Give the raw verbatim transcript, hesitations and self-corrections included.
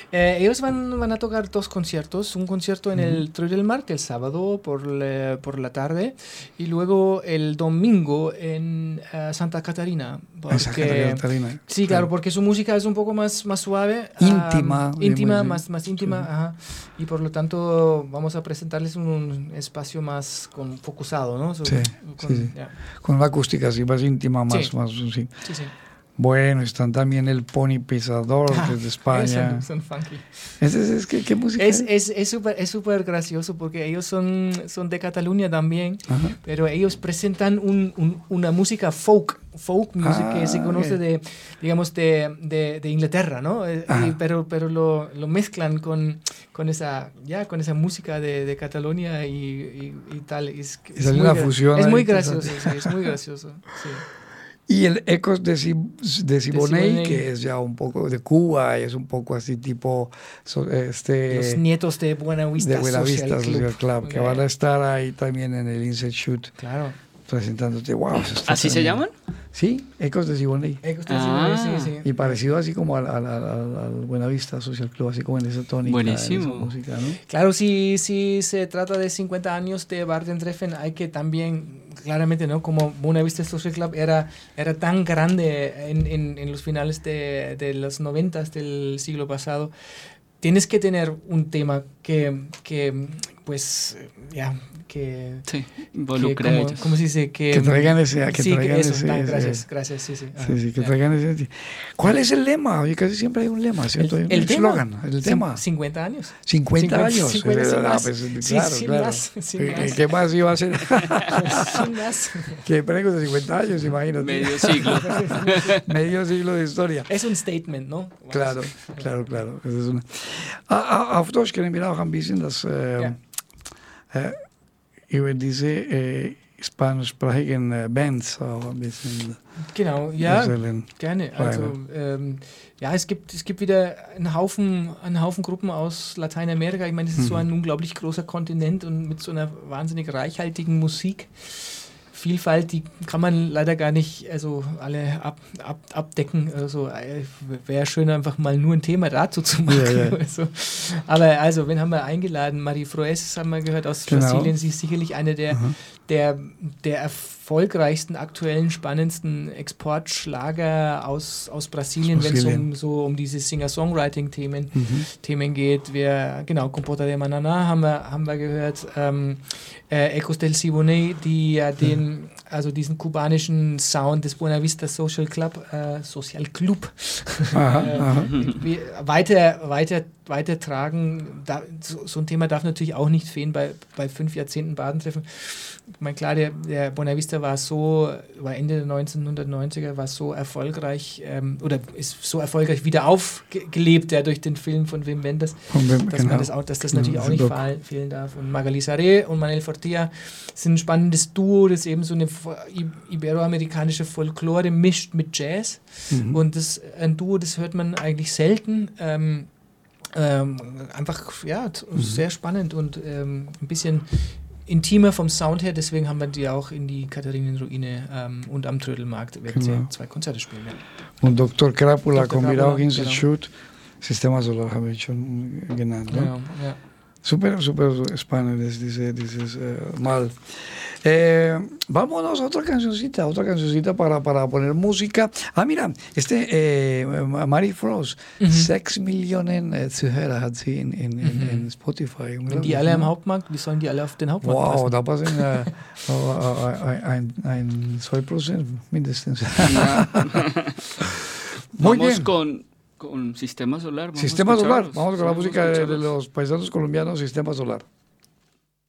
Eh, ellos van, van a tocar dos conciertos, un concierto en uh-huh. el Trödelmarkt Markt el sábado por la, por la tarde y luego el domingo en uh, Santa Catarina. Porque, Santa Catarina. Sí, claro, porque su música es un poco más, más suave. Íntima. Um, íntima, más, más íntima. Sí. Ajá. Y por lo tanto vamos a presentarles un espacio más con, focusado, ¿no? So, sí, con, sí, sí. Yeah. Con una acústica así más íntima, más... Sí. más sí. Sí, sí. Bueno, están también el Pony Pesador, ah, que es de España. Son, son funky. ¿Es, es, es, ¿qué, ¿Qué música es? Es es súper es super gracioso porque ellos son, son de Cataluña también, Ajá. pero ellos presentan un, un, una música folk, folk music ah, que se conoce okay. de, digamos, de, de, de Inglaterra, ¿no? Y, pero pero lo, lo mezclan con, con, esa, ya, con esa música de, de Cataluña y, y, y tal. Es, es, es, muy, fusión es muy gracioso, sí, es muy gracioso, sí. Y el Ecos de, Sib- de Siboney, que es ya un poco de Cuba, es un poco así tipo... Este, Los nietos de Buenavista, de Buenavista Social, Social Club, Club que van a estar ahí también en el Inside Shoot. Claro. Presentándote, wow. ¿Así también. se llaman? Sí, Ecos de Siboney. Ecos de Siboney, ah. sí, sí. Y parecido así como al, al, al, al Buenavista Social Club, así como en esa tónica. Buenísimo. En esa música, ¿no? Claro, si, si se trata de cincuenta años de Bardentreffen, hay que también, claramente, ¿no? Como Buenavista Social Club era, era tan grande en, en, en los finales de, de los noventas del siglo pasado, tienes que tener un tema que, que pues, ya... que sí, involucra que, a como, ellos. ¿cómo se dice? Que, que traigan ese... Que sí, traigan que eso, ese, tan, ese gracias, gracias, sí, sí. Sí, Ajá, sí, que ya. traigan ese... ¿Cuál es el lema? Oye, casi siempre hay un lema, ¿cierto? El, el el eslogan, el tema. cincuenta años. cincuenta años. cincuenta, sin ah, más. pues, Sí, claro, sin claro. más, sin ¿Qué, más. ¿Qué más iba a ser? Sin más. Que prego de cincuenta años, imagínate. Medio siglo. Medio siglo de historia. Es un statement, ¿no? Claro, claro, claro. Das ist eine. Auf Deutsch können wir auch ein bisschen das äh, ja. äh, über diese äh, spanischsprachigen äh, Bands auch ein bisschen. Genau, ja, erzählen. gerne. Also ähm, ja, es gibt es gibt wieder einen Haufen einen Haufen Gruppen aus Lateinamerika. Ich meine, es ist mhm. so ein unglaublich großer Kontinent und mit so einer wahnsinnig reichhaltigen Musik. Vielfalt, die kann man leider gar nicht also alle ab, ab, abdecken. Also, wäre schön, einfach mal nur ein Thema dazu zu machen. Ja, ja. Also, aber also, wen haben wir eingeladen? Marie Froes haben wir gehört aus genau. Brasilien. Sie ist sicherlich eine der, der, der erfolgreichsten, aktuellen, spannendsten Exportschlager aus, aus Brasilien, wenn es um, so um diese Singer-Songwriting-Themen mhm. Themen geht. Wir, genau, Compota de Mananá haben wir, haben wir gehört. Ähm, äh, Ecos del Siboney, die ja den also diesen kubanischen Sound des Buenavista Social Club, äh, Social Club aha, aha. weiter, weiter, weiter tragen. Da, so, so ein Thema darf natürlich auch nicht fehlen bei, bei fünf Jahrzehnten Bardentreffen. Ich meine, klar, der, der Buenavista war so, war Ende der neunzehnhundertneunziger, war so erfolgreich ähm, oder ist so erfolgreich wieder aufgelebt, ja, durch den Film von Wim Wenders, Wim, dass, genau. man das auch, dass das natürlich ja, auch nicht doch. fehlen darf. Und Magali Saré und Manel Fortilla sind ein spannendes Duo, das eben so eine iberoamerikanische Folklore mischt mit Jazz. Mhm. Und das ein Duo, das hört man eigentlich selten. Ähm, ähm, einfach, ja, mhm. sehr spannend und ähm, ein bisschen intimer vom Sound her, deswegen haben wir die auch in die Katharinenruine ähm, und am Trödelmarkt werden genau. sie zwei Konzerte spielen. Ja. Und Doktor Crápula con Mirao Institute, Sistema Solar habe ich schon genannt. Genau, ¿no? ja. Súper, súper spannend, dice, dices uh, mal. Eh, vámonos a otra cancioncita, otra cancioncita para, para poner música. Ah, mira, este eh, Marie Frost, mhm. sechs Millionen äh, Zuhörer hat sie in, in, in, mhm. in Spotify. Wenn die alle am Hauptmarkt, wie sollen die alle auf den Hauptmarkt wow, passen? Wow, da passen äh, ein, ein zwei Prozent mindestens. Ja. Muy Vamos bien. Con Con Sistema Solar. Sistema Solar. Vamos con la música de, de los paisanos colombianos, Sistema Solar.